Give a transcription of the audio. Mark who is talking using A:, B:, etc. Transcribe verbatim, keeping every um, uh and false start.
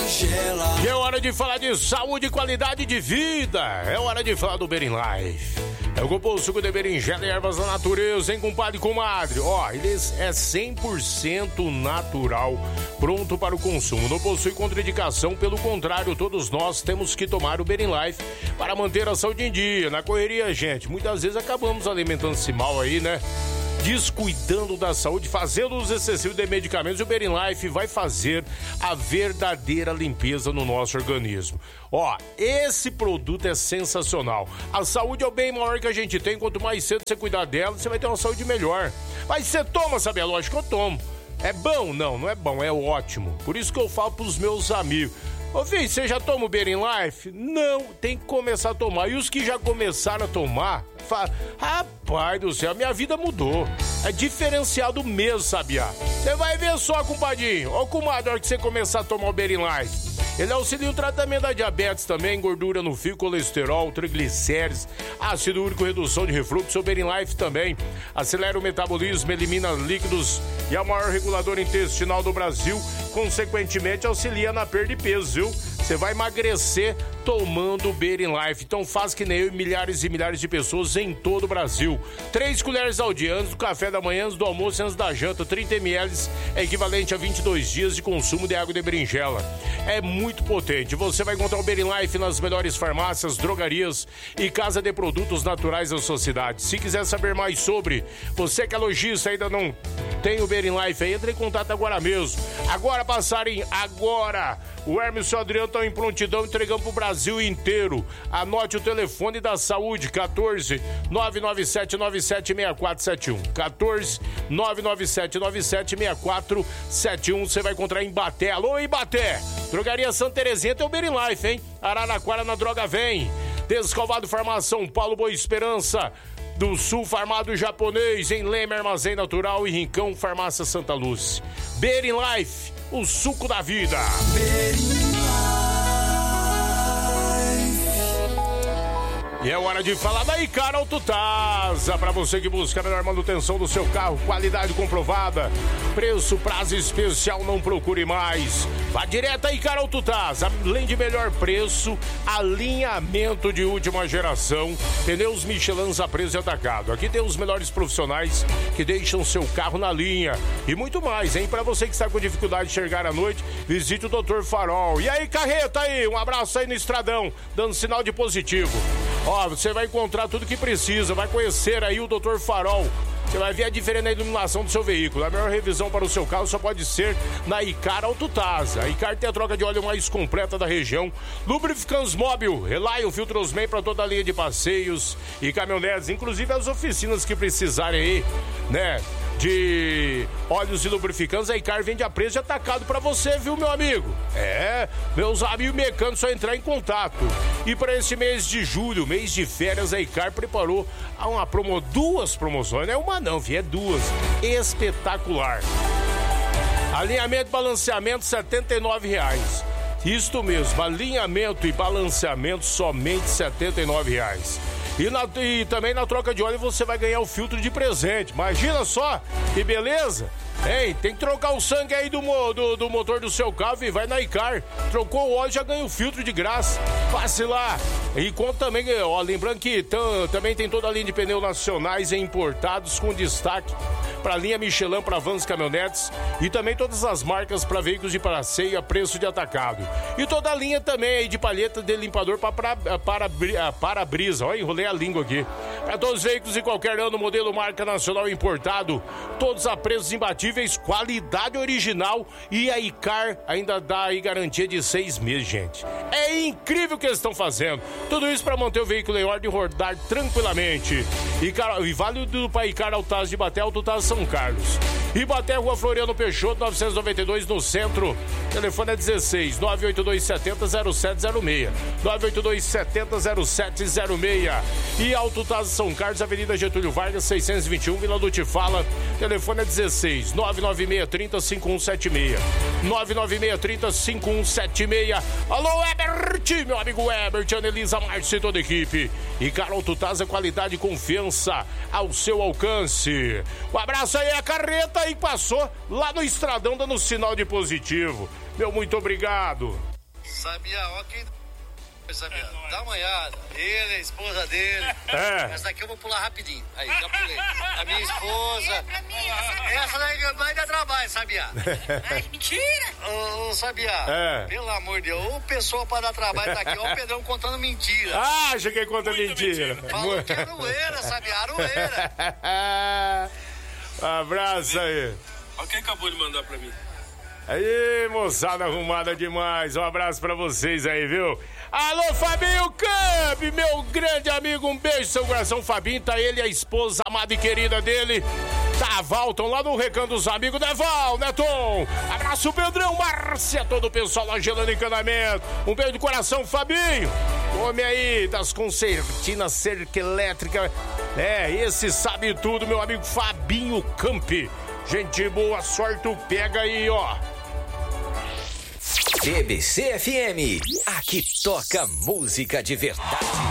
A: berinjela.
B: E é hora de falar de saúde e qualidade de vida. É hora de falar do Berin Life. É o composto suco de berinjela e ervas da natureza, hein, compadre e comadre? Ó, ele é cem por cento natural, pronto para o consumo. Não possui contraindicação, pelo contrário, todos nós temos que tomar o Berin Life para manter a saúde em dia. Na correria, gente, muitas vezes acabamos alimentando-se mal aí, né? Descuidando da saúde, fazendo uso excessivo de medicamentos. E o Berin Life vai fazer a verdadeira limpeza no nosso organismo. Ó, esse produto é sensacional. A saúde é o bem maior que a gente tem. Quanto mais cedo você cuidar dela, você vai ter uma saúde melhor. Mas você toma, sabe? É lógico que eu tomo. É bom? Não, não é bom, é ótimo. Por isso que eu falo pros meus amigos: ô filho, você já toma o Berin Life? Não, tem que começar a tomar. E os que já começaram a tomar, falam: rapaz do céu, minha vida mudou. É diferenciado mesmo, sabiá. Você vai ver só, compadinho. Ô, comadre, a hora que você começar a tomar o Berin Life. Ele auxilia o tratamento da diabetes também, gordura no fio, colesterol, triglicérides, ácido úrico, redução de refluxo. O Berin Life também acelera o metabolismo, elimina líquidos e é o maior regulador intestinal do Brasil. Consequentemente, auxilia na perda de peso, viu? Você vai emagrecer tomando o Berin Life. Então faz que nem eu e milhares e milhares de pessoas em todo o Brasil. Três colheres ao dia, antes do café da manhã, antes do almoço e antes da janta. trinta mililitros é equivalente a vinte e dois dias de consumo de água de berinjela. É muito potente. Você vai encontrar o Berin Life nas melhores farmácias, drogarias e casa de produtos naturais da sua cidade. Se quiser saber mais sobre, você que é lojista ainda não tem o Berin Life aí, entre em contato agora mesmo. Agora, passarem agora. O Hermes e o seu Adriano estão em prontidão, entregando pro Brasil inteiro. Anote o telefone da saúde: quatorze, nove nove sete nove sete seis quatro sete um. quatorze, nove nove sete nove sete seis quatro sete um. Você vai encontrar em Ibaté. Alô, Ibaté! Drogaria Santa Terezinha tem o Berin Life, hein? Araraquara, na Droga Vem. Descalvado Farmácia São Paulo, Boa Esperança do Sul, Farmado Japonês, em Leme, Armazém Natural e Rincão, Farmácia Santa Luz. Berin Life, o suco da vida. E é hora de falar da Icar Autotasa. Para você que busca a melhor manutenção do seu carro, qualidade comprovada, preço, prazo especial, não procure mais. Vá direto a Icar Autotasa. Além de melhor preço, alinhamento de última geração, pneus Michelin a preço e atacado. Aqui tem os melhores profissionais que deixam seu carro na linha. E muito mais, hein? Para você que está com dificuldade de enxergar à noite, visite o doutor Farol. E aí, carreta aí, um abraço aí no estradão, dando sinal de positivo. Ó, você vai encontrar tudo que precisa, vai conhecer aí o doutor Farol. Você vai ver a diferença na iluminação do seu veículo. A melhor revisão para o seu carro só pode ser na Icar Autotasa. A Icar tem a troca de óleo mais completa da região. Lubrificantes Móbil, Relion Filtros Man para toda a linha de passeios e caminhonetes, inclusive as oficinas que precisarem aí, né, de óleos e lubrificantes. A Icar vende a preço de atacado pra você, viu, meu amigo? É, meus amigos mecânicos, só entrar em contato. E para esse mês de julho, mês de férias, a Icar preparou uma promo, duas promoções, não é uma não, filho, é duas. Espetacular. Alinhamento e balanceamento, setenta e nove reais. Isto mesmo, alinhamento e balanceamento, somente setenta e nove reais. E, na, e também na troca de óleo você vai ganhar o filtro de presente. Imagina só, que beleza! Hein, tem que trocar o sangue aí do, do, do motor do seu carro e vai na Icar. Trocou o óleo, já ganha o filtro de graça. Passe lá. E conta também, ó, lembrando que tam, também tem toda a linha de pneus nacionais e importados com destaque para a linha Michelin para vans e caminhonetes e também todas as marcas para veículos de passeio a preço de atacado. E toda a linha também aí de palheta de limpador para para, para, para brisa. Ó, enrolei a língua aqui. Para todos os veículos de qualquer ano, modelo marca nacional importado, todos a preços imbatíveis, qualidade original, e a Icar ainda dá aí garantia de seis meses, gente. É incrível o que eles estão fazendo. Tudo isso para manter o veículo em ordem e rodar tranquilamente. Icar, e válido para Icar Autotasa de Ibaté, Autotasa São Carlos. Ibaté, Rua Floriano Peixoto, novecentos e noventa e dois, no centro. Telefone é dezesseis, nove oito dois sete zero, zero sete zero seis. nove oito dois sete zero, zero sete zero seis. E Autotasa São Carlos, Avenida Getúlio Vargas, seiscentos e vinte e um, Vila do Tifala. Telefone é dezesseis, nove nove seis três zero, cinco um sete seis. nove nove seis três zero, cinco um sete seis. Alô, Ebert, meu amigo Ebert, Anelisa, Márcio e toda a equipe. E Icar Autotasa, qualidade e confiança ao seu alcance. Um abraço aí, a carreta aí passou lá no estradão dando sinal de positivo. Meu muito obrigado.
A: Sabia, ó quem... Sabia, dá uma olhada. Ele, a esposa dele.
B: É.
A: Essa daqui eu vou pular rapidinho. Aí, já pulei. A minha esposa. Essa daí vai dar trabalho, Sabia. Mentira! Ô, ô Sabia,
B: é.
A: Pelo amor de Deus, ô pessoa pra dar trabalho tá aqui, ó o Pedrão contando mentira.
B: Ah, acha que conta mentira. mentira.
A: Falou que é aroeira, Sabia, aroeira.
B: Abraço aí.
C: Olha quem acabou de mandar pra mim.
B: Aí, moçada arrumada demais. Um abraço pra vocês aí, viu? Alô, Fabinho Camp, meu grande amigo. Um beijo, seu coração. Fabinho, tá ele e a esposa amada e querida dele. Tá, Valton, lá no Recanto dos Amigos. Deval, né, Tom? Abraço, Pedrão, Márcia, todo o pessoal lá gelando encanamento. Um beijo de coração, Fabinho. Homem aí das concertinas cerca elétrica. É, esse sabe tudo, meu amigo Fabinho Camp. Gente boa, sorte o pega aí, ó.
D: T B C F M, aqui toca música de verdade.